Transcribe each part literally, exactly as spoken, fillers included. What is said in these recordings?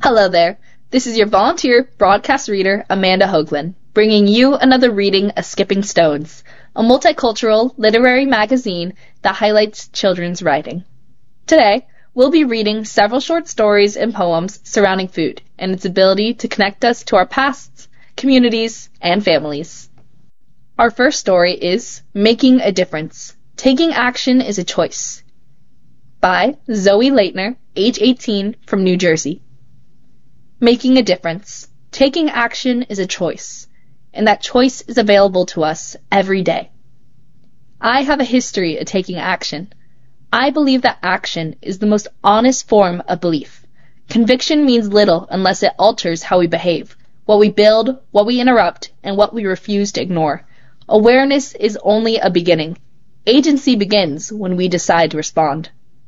Hello there. This is your volunteer broadcast reader, Amanda Hoagland, bringing you another reading of Skipping Stones, a multicultural literary magazine that highlights children's writing. Today, we'll be reading several short stories and poems surrounding food and its ability to connect us to our pasts, communities, and families. Our first story is Making a Difference. Taking Action is a Choice by Zoe Leitner, age eighteen, from New Jersey. Making a difference. Taking action is a choice, and that choice is available to us every day. I have a history of taking action. I believe that action is the most honest form of belief. Conviction means little unless it alters how we behave, what we build, what we interrupt, and what we refuse to ignore. Awareness is only a beginning. Agency begins when we decide to respond.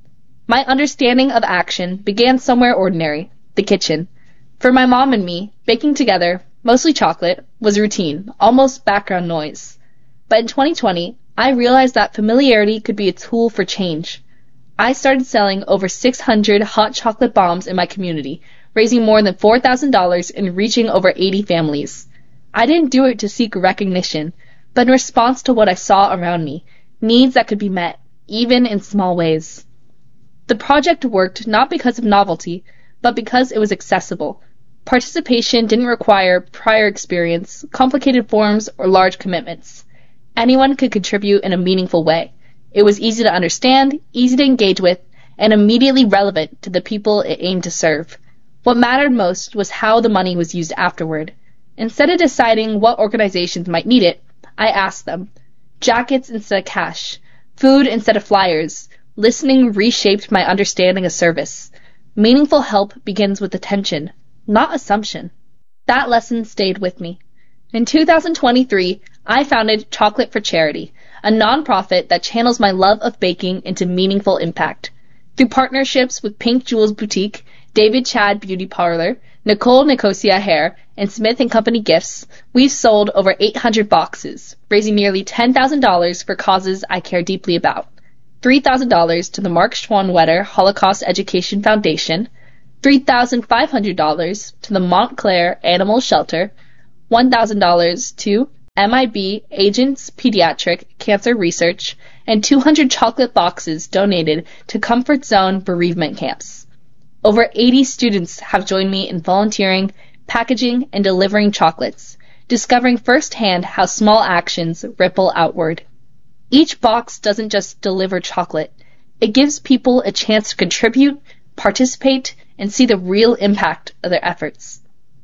My understanding of action began somewhere ordinary, the kitchen. For my mom and me, baking together, mostly chocolate, was routine, almost background noise. But in twenty twenty, I realized that familiarity could be a tool for change. I started selling over six hundred hot chocolate bombs in my community, raising more than four thousand dollars and reaching over eighty families. I didn't do it to seek recognition, but in response to what I saw around me, needs that could be met, even in small ways. The project worked not because of novelty, but because it was accessible. Participation didn't require prior experience, complicated forms, or large commitments. Anyone could contribute in a meaningful way. It was easy to understand, easy to engage with, and immediately relevant to the people it aimed to serve. What mattered most was how the money was used afterward. Instead of deciding what organizations might need it, I asked them. Jackets instead of cash, food instead of flyers. Listening reshaped my understanding of service. Meaningful help begins with attention, not assumption. That lesson stayed with me. In two thousand twenty-three, I founded Chocolate for Charity, a nonprofit that channels my love of baking into meaningful impact. Through partnerships with Pink Jewels Boutique, David Chad Beauty Parlor, Nicole Nicosia Hair, and Smith and Company Gifts, we've sold over eight hundred boxes, raising nearly ten thousand dollars for causes I care deeply about. three thousand dollars to the Mark Schwanwetter Holocaust Education Foundation, three thousand five hundred dollars to the Montclair Animal Shelter, one thousand dollars to M I B Agents Pediatric Cancer Research, and two hundred chocolate boxes donated to Comfort Zone bereavement camps. Over eighty students have joined me in volunteering, packaging, and delivering chocolates, discovering firsthand how small actions ripple outward. Each box doesn't just deliver chocolate. It gives people a chance to contribute, participate, and see the real impact of their efforts.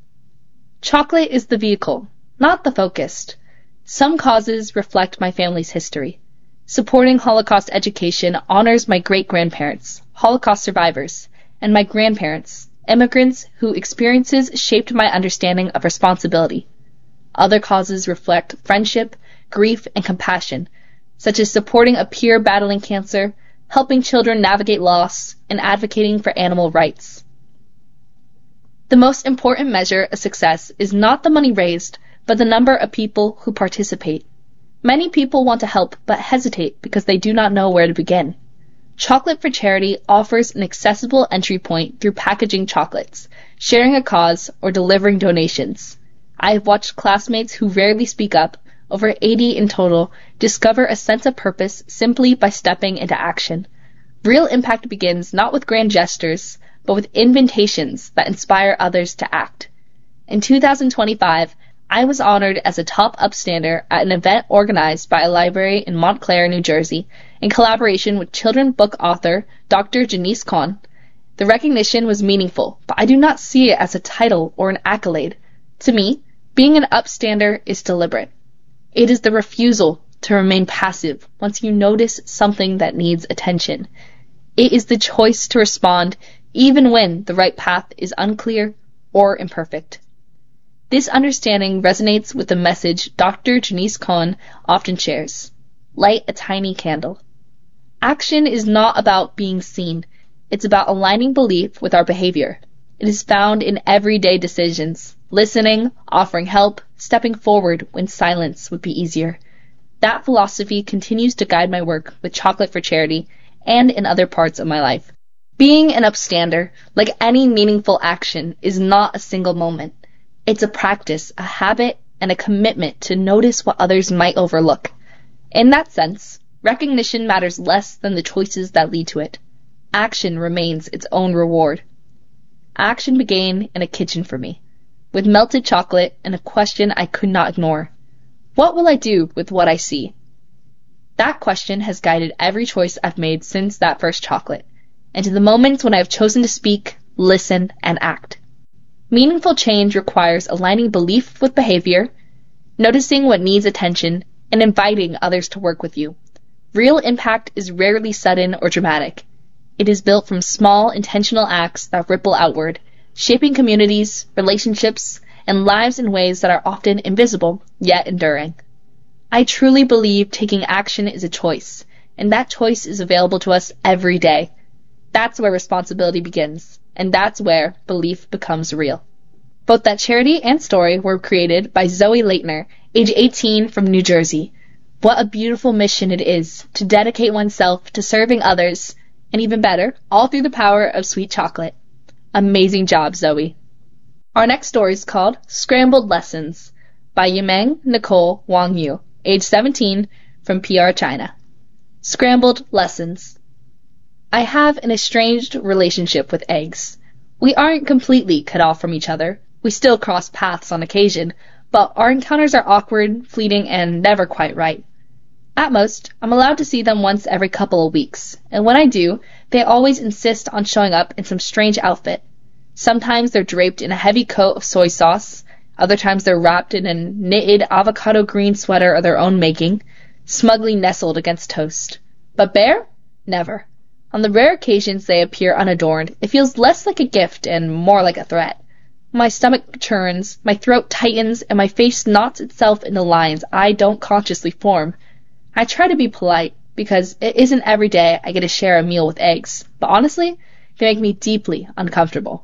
Chocolate is the vehicle, not the focus. Some causes reflect my family's history. Supporting Holocaust education honors my great-grandparents, Holocaust survivors, and my grandparents, immigrants whose experiences shaped my understanding of responsibility. Other causes reflect friendship, grief, and compassion, such as supporting a peer battling cancer, helping children navigate loss, and advocating for animal rights. The most important measure of success is not the money raised, but the number of people who participate. Many people want to help, but hesitate because they do not know where to begin. Chocolate for Charity offers an accessible entry point through packaging chocolates, sharing a cause, or delivering donations. I have watched classmates who rarely speak up, over eighty in total, discover a sense of purpose simply by stepping into action. Real impact begins not with grand gestures, but with invitations that inspire others to act. In two thousand twenty-five, I was honored as a top upstander at an event organized by a library in Montclair, New Jersey, in collaboration with children's book author Doctor Janice Kahn. The recognition was meaningful, but I do not see it as a title or an accolade. To me, being an upstander is deliberate. It is the refusal to remain passive once you notice something that needs attention. It is the choice to respond even when the right path is unclear or imperfect. This understanding resonates with the message Doctor Janice Kahn often shares. Light a tiny candle. Action is not about being seen. It's about aligning belief with our behavior. It is found in everyday decisions, listening, offering help, stepping forward when silence would be easier. That philosophy continues to guide my work with Chocolate for Charity and in other parts of my life. Being an upstander, like any meaningful action, is not a single moment. It's a practice, a habit, and a commitment to notice what others might overlook. In that sense, recognition matters less than the choices that lead to it. Action remains its own reward. Action began in a kitchen for me, with melted chocolate and a question I could not ignore. What will I do with what I see? That question has guided every choice I've made since that first chocolate, and to the moments when I have chosen to speak, listen, and act. Meaningful change requires aligning belief with behavior, noticing what needs attention, and inviting others to work with you. Real impact is rarely sudden or dramatic. It is built from small, intentional acts that ripple outward, shaping communities, relationships, and lives in ways that are often invisible, yet enduring. I truly believe taking action is a choice, and that choice is available to us every day. That's where responsibility begins, and that's where belief becomes real. Both that charity and story were created by Zoe Leitner, age eighteen, from New Jersey. What a beautiful mission it is to dedicate oneself to serving others, and even better, all through the power of sweet chocolate. Amazing job, Zoe. Our next story is called Scrambled Lessons by Yimeng Nicole Wang Yu, age seventeen, from P R China. Scrambled Lessons. I have an estranged relationship with eggs. We aren't completely cut off from each other. We still cross paths on occasion, but our encounters are awkward, fleeting, and never quite right. At most, I'm allowed to see them once every couple of weeks, and when I do, they always insist on showing up in some strange outfit. Sometimes they're draped in a heavy coat of soy sauce, other times they're wrapped in a knitted avocado green sweater of their own making, smugly nestled against toast. But bare? Never. On the rare occasions they appear unadorned, it feels less like a gift and more like a threat. My stomach churns, my throat tightens, and my face knots itself into lines I don't consciously form. I try to be polite, because it isn't every day I get to share a meal with eggs, but honestly, they make me deeply uncomfortable.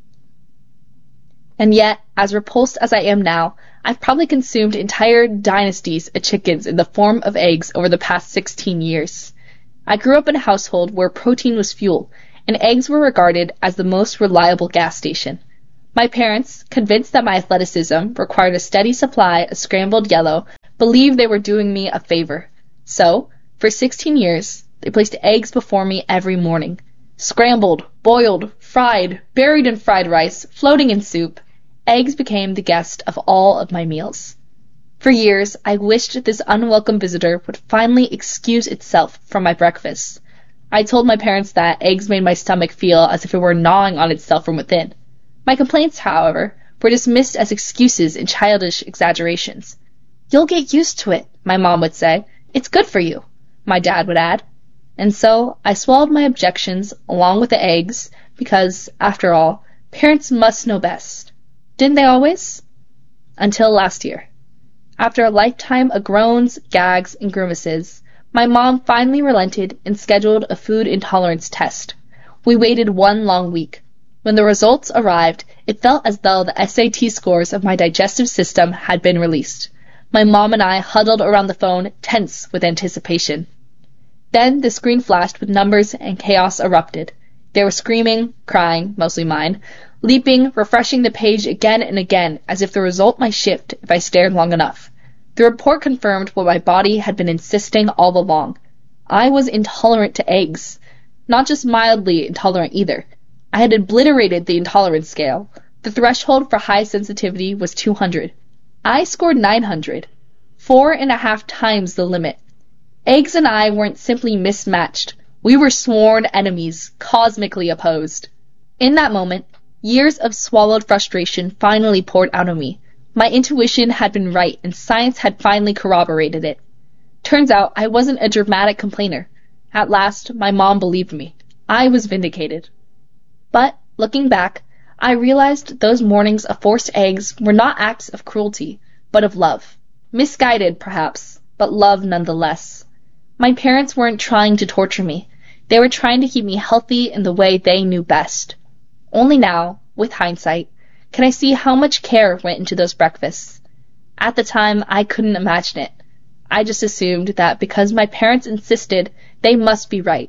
And yet, as repulsed as I am now, I've probably consumed entire dynasties of chickens in the form of eggs over the past sixteen years. I grew up in a household where protein was fuel, and eggs were regarded as the most reliable gas station. My parents, convinced that my athleticism required a steady supply of scrambled yellow, believed they were doing me a favor. So, for sixteen years, they placed eggs before me every morning. Scrambled, boiled, fried, buried in fried rice, floating in soup, eggs became the guest of all of my meals. For years, I wished this unwelcome visitor would finally excuse itself from my breakfast. I told my parents that eggs made my stomach feel as if it were gnawing on itself from within. My complaints, however, were dismissed as excuses and childish exaggerations. "You'll get used to it," my mom would say. "It's good for you," my dad would add. And so I swallowed my objections along with the eggs because, after all, parents must know best. Didn't they always? Until last year. After a lifetime of groans, gags, and grimaces, my mom finally relented and scheduled a food intolerance test. We waited one long week. When the results arrived, it felt as though the S A T scores of my digestive system had been released. My mom and I huddled around the phone, tense with anticipation. Then the screen flashed with numbers and chaos erupted. They were screaming, crying, mostly mine, leaping, refreshing the page again and again as if the result might shift if I stared long enough. The report confirmed what my body had been insisting all along. I was intolerant to eggs. Not just mildly intolerant either. I had obliterated the intolerance scale. The threshold for high sensitivity was two hundred. I scored nine hundred. Four and a half times the limit. Eggs and I weren't simply mismatched. We were sworn enemies, cosmically opposed. In that moment, years of swallowed frustration finally poured out of me. My intuition had been right, and science had finally corroborated it. Turns out I wasn't a dramatic complainer. At last, my mom believed me. I was vindicated. But, looking back, I realized those mornings of forced eggs were not acts of cruelty, but of love. Misguided, perhaps, but love nonetheless. My parents weren't trying to torture me. They were trying to keep me healthy in the way they knew best. Only now, with hindsight, can I see how much care went into those breakfasts. At the time, I couldn't imagine it. I just assumed that because my parents insisted, they must be right.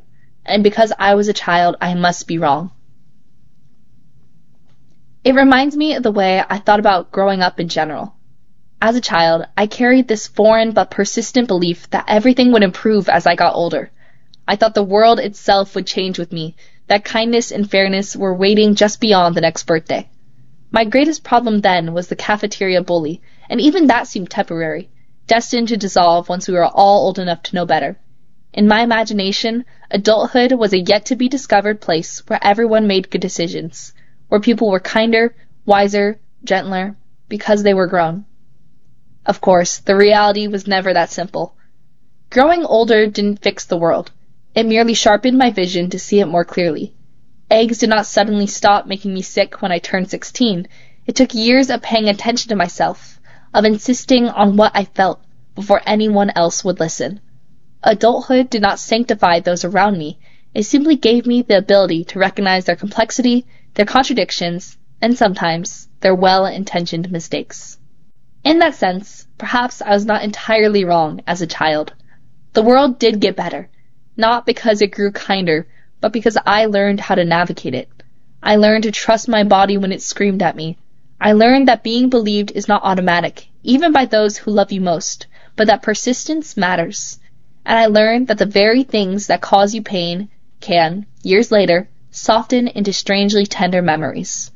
and because I was a child, I must be wrong. It reminds me of the way I thought about growing up in general. As a child, I carried this foreign but persistent belief that everything would improve as I got older. I thought the world itself would change with me, that kindness and fairness were waiting just beyond the next birthday. My greatest problem then was the cafeteria bully, and even that seemed temporary, destined to dissolve once we were all old enough to know better. In my imagination, adulthood was a yet-to-be-discovered place where everyone made good decisions, where people were kinder, wiser, gentler, because they were grown. Of course, the reality was never that simple. Growing older didn't fix the world. It merely sharpened my vision to see it more clearly. Eggs did not suddenly stop making me sick when I turned sixteen. It took years of paying attention to myself, of insisting on what I felt before anyone else would listen. Adulthood did not sanctify those around me. It simply gave me the ability to recognize their complexity, their contradictions, and sometimes their well-intentioned mistakes. In that sense, perhaps I was not entirely wrong as a child. The world did get better, not because it grew kinder, but because I learned how to navigate it. I learned to trust my body when it screamed at me. I learned that being believed is not automatic, even by those who love you most, but that persistence matters. And I learned that the very things that cause you pain can, years later, soften into strangely tender memories.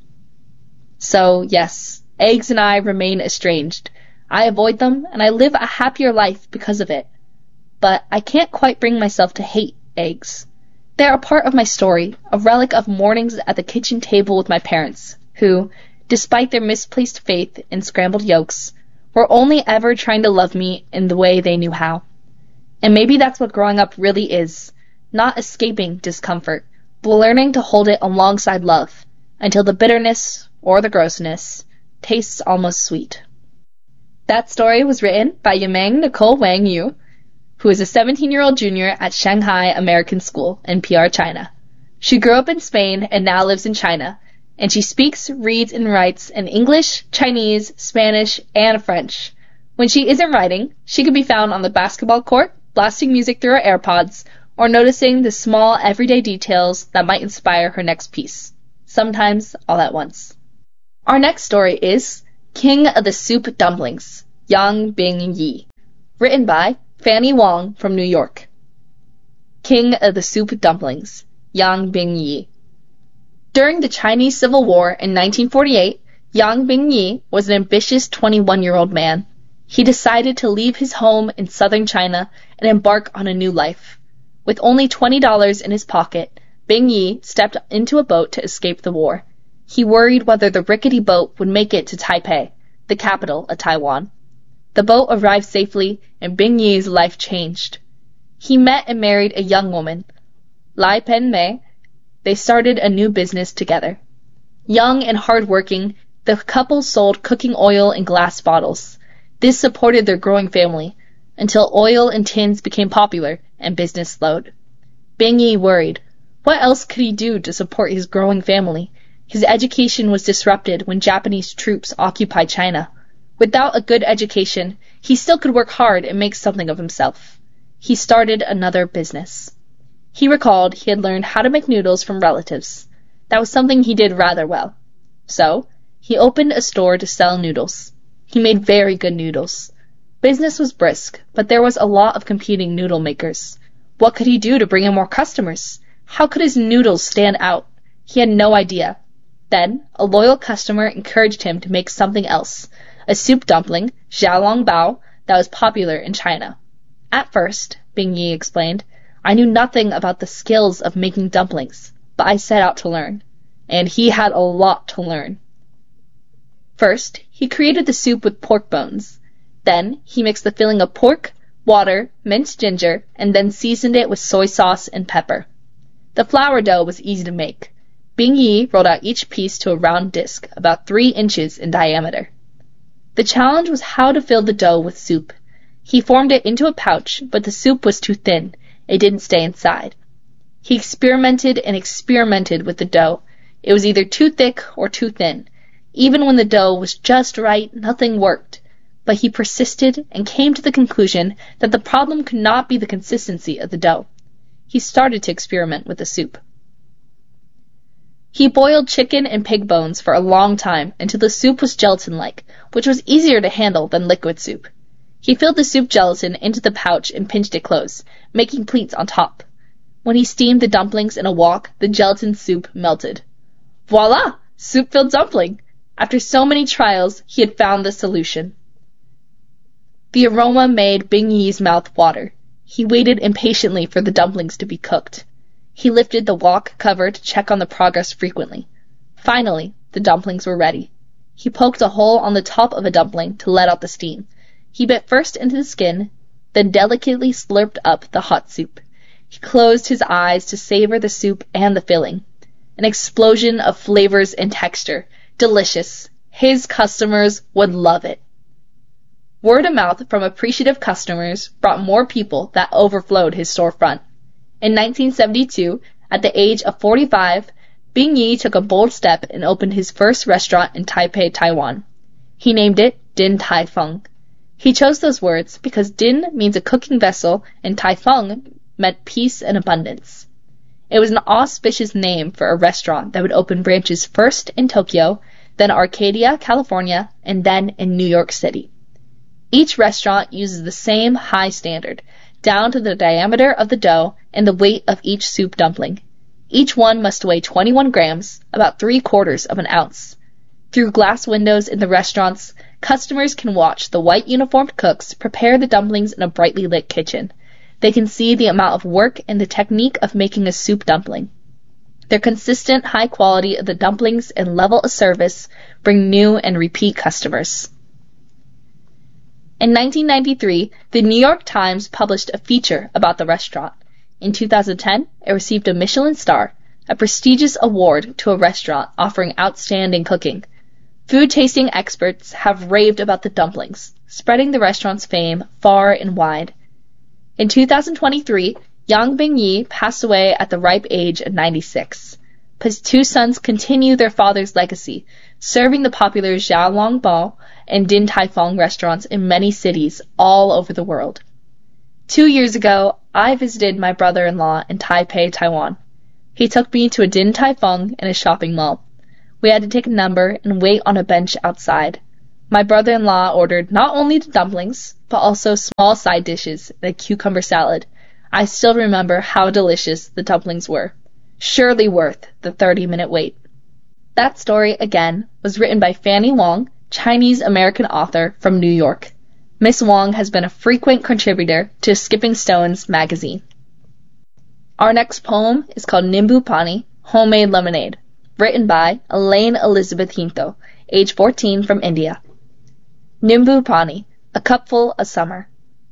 So, yes, eggs and I remain estranged. I avoid them, and I live a happier life because of it. But I can't quite bring myself to hate eggs. They are a part of my story, a relic of mornings at the kitchen table with my parents, who, despite their misplaced faith in scrambled yolks, were only ever trying to love me in the way they knew how. And maybe that's what growing up really is, not escaping discomfort, but learning to hold it alongside love, until the bitterness, or the grossness, tastes almost sweet. That story was written by Yimeng Nicole Wang Yu, who is a seventeen-year-old junior at Shanghai American School in P R, China. She grew up in Spain and now lives in China, and she speaks, reads, and writes in English, Chinese, Spanish, and French. When she isn't writing, she can be found on the basketball court, blasting music through her AirPods, or noticing the small, everyday details that might inspire her next piece, sometimes all at once. Our next story is King of the Soup Dumplings, Yang Bing-yi, written by Fanny Wong from New York. King of the Soup Dumplings, Yang Bing-yi. During the Chinese Civil War in nineteen forty-eight, Yang Bing-yi was an ambitious twenty-one-year-old man. He decided to leave his home in southern China and embark on a new life. With only twenty dollars in his pocket, Bing-yi stepped into a boat to escape the war. He worried whether the rickety boat would make it to Taipei, the capital of Taiwan. The boat arrived safely, and Bing-yi's life changed. He met and married a young woman, Lai Pen-mei. They started a new business together. Young and hard-working, the couple sold cooking oil in glass bottles. This supported their growing family, until oil and tins became popular and business slowed. Bing-yi worried. What else could he do to support his growing family? His education was disrupted when Japanese troops occupied China. Without a good education, he still could work hard and make something of himself. He started another business. He recalled he had learned how to make noodles from relatives. That was something he did rather well. So, he opened a store to sell noodles. He made very good noodles. Business was brisk, but there was a lot of competing noodle makers. What could he do to bring in more customers? How could his noodles stand out? He had no idea. Then, a loyal customer encouraged him to make something else, a soup dumpling, xiaolongbao, that was popular in China. At first, Bing-yi explained, I knew nothing about the skills of making dumplings, but I set out to learn. And he had a lot to learn. First, he created the soup with pork bones. Then, he mixed the filling of pork, water, minced ginger, and then seasoned it with soy sauce and pepper. The flour dough was easy to make. Bing-yi rolled out each piece to a round disc, about three inches in diameter. The challenge was how to fill the dough with soup. He formed it into a pouch, but the soup was too thin. It didn't stay inside. He experimented and experimented with the dough. It was either too thick or too thin. Even when the dough was just right, nothing worked. But he persisted and came to the conclusion that the problem could not be the consistency of the dough. he started to experiment with the soup. He boiled chicken and pig bones for a long time until the soup was gelatin-like, which was easier to handle than liquid soup. He filled the soup gelatin into the pouch and pinched it close, making pleats on top. When he steamed the dumplings in a wok, the gelatin soup melted. Voila! Soup-filled dumpling! After so many trials, he had found the solution. The aroma made Bing Yi's mouth water. He waited impatiently for the dumplings to be cooked. He lifted the wok cover to check on the progress frequently. Finally, the dumplings were ready. He poked a hole on the top of a dumpling to let out the steam. He bit first into the skin, then delicately slurped up the hot soup. He closed his eyes to savor the soup and the filling. An explosion of flavors and texture. Delicious. His customers would love it. Word of mouth from appreciative customers brought more people that overflowed his storefront. In nineteen seventy-two, at the age of forty-five, Bing Yi took a bold step and opened his first restaurant in Taipei, Taiwan. He named it Din Tai Fung. He chose those words because Din means a cooking vessel and Tai Fung meant peace and abundance. It was an auspicious name for a restaurant that would open branches first in Tokyo, then Arcadia, California, and then in New York City. Each restaurant uses the same high standard, down to the diameter of the dough and the weight of each soup dumpling. Each one must weigh twenty-one grams, about three quarters of an ounce. Through glass windows in the restaurants, customers can watch the white uniformed cooks prepare the dumplings in a brightly lit kitchen. They can see the amount of work and the technique of making a soup dumpling. Their consistent high quality of the dumplings and level of service bring new and repeat customers. In nineteen ninety-three, the New York Times published a feature about the restaurant. In two thousand ten, it received a Michelin star, a prestigious award to a restaurant offering outstanding cooking. Food tasting experts have raved about the dumplings, spreading the restaurant's fame far and wide. In two thousand twenty-three, Yang Bing Yi passed away at the ripe age of ninety-six. His two sons continue their father's legacy, serving the popular Xiaolong Bao and Din Tai Fung restaurants in many cities all over the world. Two years ago, I visited my brother-in-law in Taipei, Taiwan. He took me to a Din Tai Fung in a shopping mall. We had to take a number and wait on a bench outside. My brother-in-law ordered not only the dumplings, but also small side dishes and a cucumber salad. I still remember how delicious the dumplings were. Surely worth the thirty-minute wait. That story, again, was written by Fanny Wong, Chinese-American author from New York. Miss Wong has been a frequent contributor to Skipping Stones magazine. Our next poem is called Nimbu Pani, Homemade Lemonade, written by Elaine Elizabeth Hinto, age fourteen, from India. Nimbu Pani, a cupful of summer.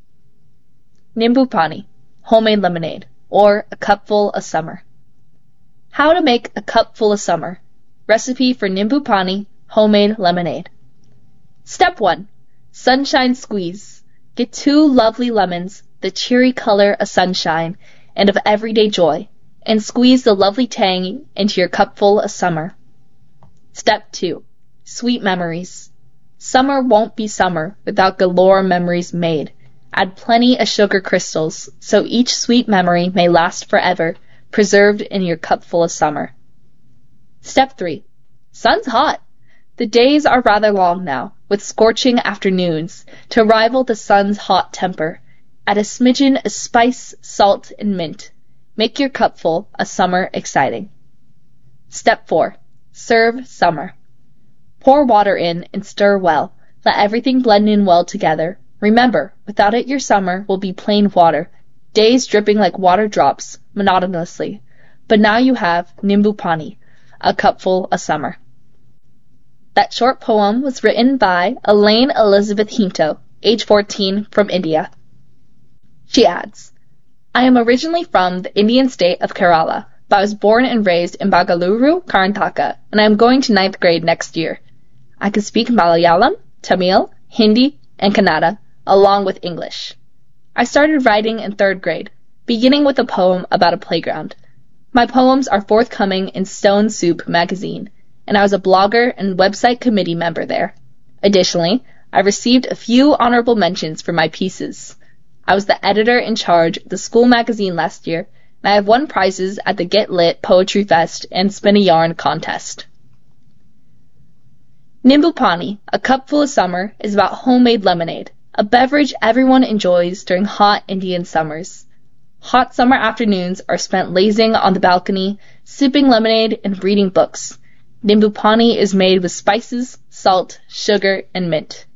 Nimbu Pani, homemade lemonade, or a cupful of summer. How to make a cupful of summer. Recipe for Nimbu Pani, homemade lemonade. Step one. Sunshine squeeze. Get two lovely lemons, the cheery color of sunshine and of everyday joy, and squeeze the lovely tang into your cupful of summer. Step two. Sweet memories. Summer won't be summer without galore memories made. Add plenty of sugar crystals so each sweet memory may last forever, preserved in your cupful of summer. Step three. Sun's hot. The days are rather long now, with scorching afternoons, to rival the sun's hot temper. Add a smidgen of spice, salt, and mint. Make your cupful a summer exciting. Step four. Serve summer. Pour water in and stir well. Let everything blend in well together. Remember, without it your summer will be plain water, days dripping like water drops, monotonously. But now you have Nimbu Pani, a cupful of summer. That short poem was written by Elaine Elizabeth Hinto, age fourteen, from India. She adds, I am originally from the Indian state of Kerala, but I was born and raised in Bangalore, Karnataka, and I am going to ninth grade next year. I can speak Malayalam, Tamil, Hindi, and Kannada, along with English. I started writing in third grade, beginning with a poem about a playground. My poems are forthcoming in Stone Soup magazine, and I was a blogger and website committee member there. Additionally, I received a few honorable mentions for my pieces. I was the editor in charge of the school magazine last year, and and I have won prizes at the Get Lit Poetry Fest and Spin a Yarn contest. Nimbupani, a cup full of summer, is about homemade lemonade, a beverage everyone enjoys during hot Indian summers. Hot summer afternoons are spent lazing on the balcony, sipping lemonade, and reading books. Nimbupani is made with spices, salt, sugar, and mint.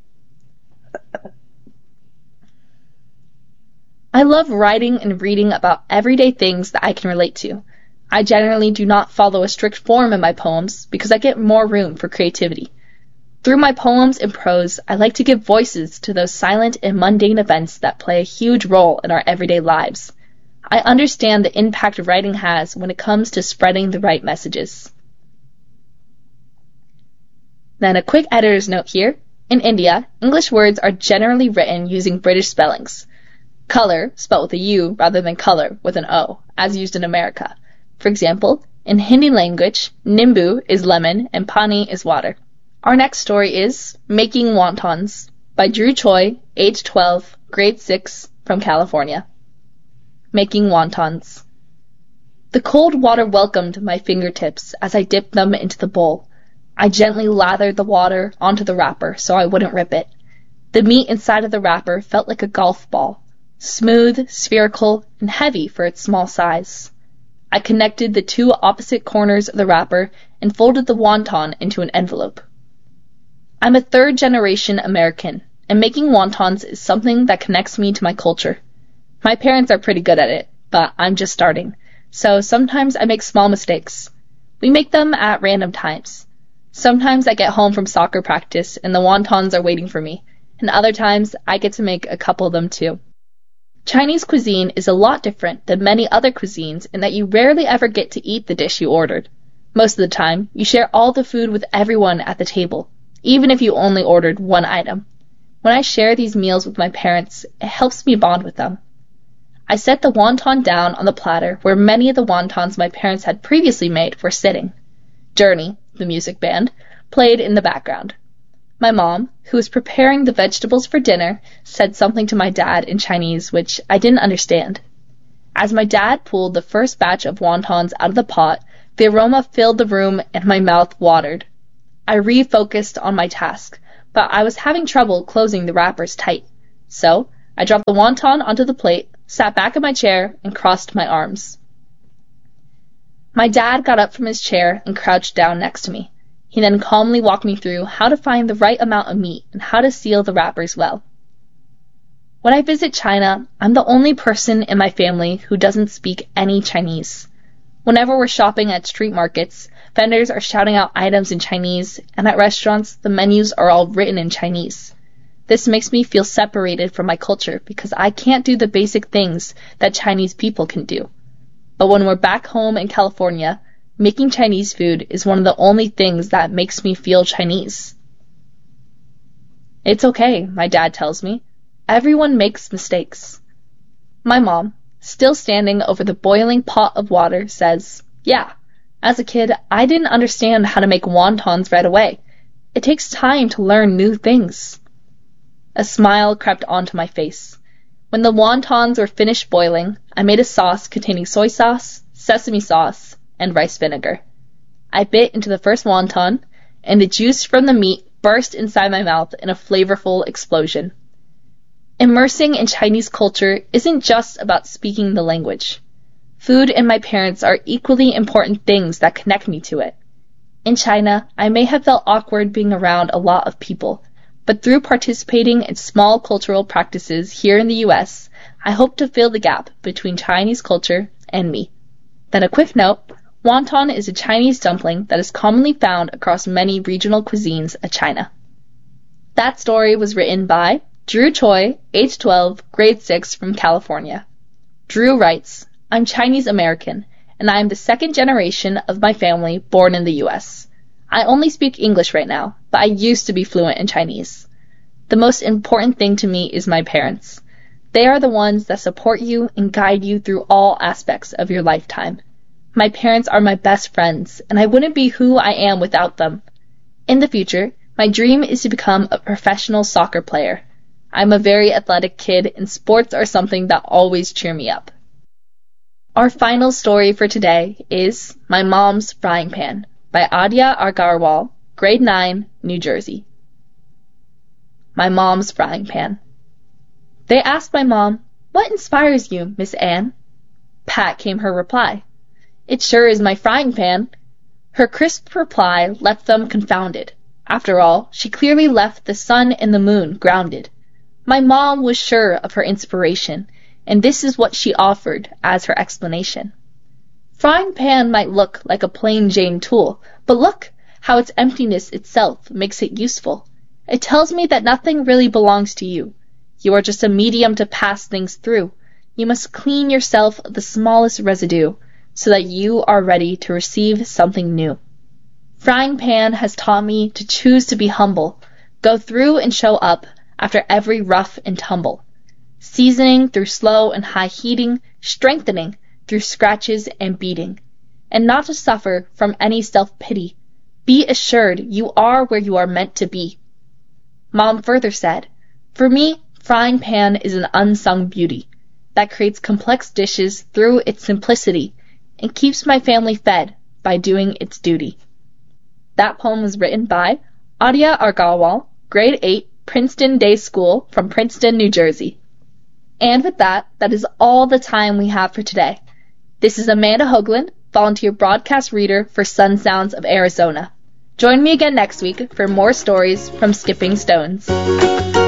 I love writing and reading about everyday things that I can relate to. I generally do not follow a strict form in my poems because I get more room for creativity. Through my poems and prose, I like to give voices to those silent and mundane events that play a huge role in our everyday lives. I understand the impact writing has when it comes to spreading the right messages. Then a quick editor's note here. In India, English words are generally written using British spellings. Color, spelled with a U rather than color with an O, as used in America. For example, in Hindi language, Nimbu is lemon and Pani is water. Our next story is Making Wontons by Drew Choi, age twelve, grade six, from California. Making wontons. The cold water welcomed my fingertips as I dipped them into the bowl. I gently lathered the water onto the wrapper so I wouldn't rip it. The meat inside of the wrapper felt like a golf ball, smooth, spherical, and heavy for its small size. I connected the two opposite corners of the wrapper and folded the wonton into an envelope. I'm a third-generation American, and making wontons is something that connects me to my culture. My parents are pretty good at it, but I'm just starting, so sometimes I make small mistakes. We make them at random times. Sometimes I get home from soccer practice and the wontons are waiting for me, and other times I get to make a couple of them too. Chinese cuisine is a lot different than many other cuisines in that you rarely ever get to eat the dish you ordered. Most of the time, you share all the food with everyone at the table, even if you only ordered one item. When I share these meals with my parents, it helps me bond with them. I set the wonton down on the platter where many of the wontons my parents had previously made were sitting. Journey, the music band, played in the background. My mom, who was preparing the vegetables for dinner, said something to my dad in Chinese which I didn't understand. As my dad pulled the first batch of wontons out of the pot, the aroma filled the room and my mouth watered. I refocused on my task, but I was having trouble closing the wrappers tight. So, I dropped the wonton onto the plate, sat back in my chair, and crossed my arms. My dad got up from his chair and crouched down next to me. He then calmly walked me through how to find the right amount of meat and how to seal the wrappers well. When I visit China, I'm the only person in my family who doesn't speak any Chinese. Whenever we're shopping at street markets, vendors are shouting out items in Chinese, and at restaurants, the menus are all written in Chinese. This makes me feel separated from my culture because I can't do the basic things that Chinese people can do. But when we're back home in California, making Chinese food is one of the only things that makes me feel Chinese. It's okay, my dad tells me. Everyone makes mistakes. My mom, still standing over the boiling pot of water, says, yeah, as a kid, I didn't understand how to make wontons right away. It takes time to learn new things. A smile crept onto my face. When the wontons were finished boiling, I made a sauce containing soy sauce, sesame sauce, and rice vinegar. I bit into the first wonton, and the juice from the meat burst inside my mouth in a flavorful explosion. Immersing in Chinese culture isn't just about speaking the language. Food and my parents are equally important things that connect me to it. In China, I may have felt awkward being around a lot of people, but through participating in small cultural practices here in the U S, I hope to fill the gap between Chinese culture and me. Then a quick note, wonton is a Chinese dumpling that is commonly found across many regional cuisines of China. That story was written by Drew Choi, age twelve, grade six, from California. Drew writes, I'm Chinese American, and I am the second generation of my family born in the U S. I only speak English right now, but I used to be fluent in Chinese. The most important thing to me is my parents. They are the ones that support you and guide you through all aspects of your lifetime. My parents are my best friends, and I wouldn't be who I am without them. In the future, my dream is to become a professional soccer player. I'm a very athletic kid, and sports are something that always cheer me up. Our final story for today is My Mom's Frying Pan by Adya Agarwal, grade nine, New Jersey. My Mom's Frying Pan. They asked my mom, "What inspires you, Miss Anne?" Pat came her reply. "It sure is my frying pan." Her crisp reply left them confounded. After all, she clearly left the sun and the moon grounded. My mom was sure of her inspiration, and this is what she offered as her explanation. Frying pan might look like a plain Jane tool, but look how its emptiness itself makes it useful. It tells me that nothing really belongs to you. You are just a medium to pass things through. You must clean yourself of the smallest residue, so that you are ready to receive something new. Frying pan has taught me to choose to be humble, go through and show up after every rough and tumble, seasoning through slow and high heating, strengthening through scratches and beating, and not to suffer from any self-pity. Be assured you are where you are meant to be. Mom further said, "For me, frying pan is an unsung beauty that creates complex dishes through its simplicity and keeps my family fed by doing its duty." That poem was written by Adya Agarwal, grade eight, Princeton Day School from Princeton, New Jersey. And with that, that is all the time we have for today. This is Amanda Hoagland, volunteer broadcast reader for Sun Sounds of Arizona. Join me again next week for more stories from Skipping Stones.